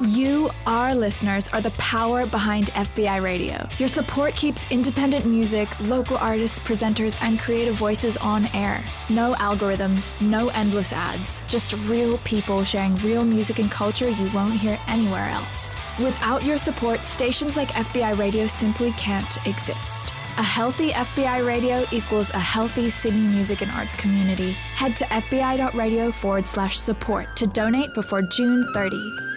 You, our listeners, are the power behind FBI Radio. Your support keeps independent music, local artists, presenters, and creative voices on air. No algorithms, no endless ads, just real people sharing real music and culture you won't hear anywhere else. Without your support, stations like FBI Radio simply can't exist. A healthy FBI radio equals a healthy Sydney music and arts community. Head to fbi.radio/support to donate before June 30.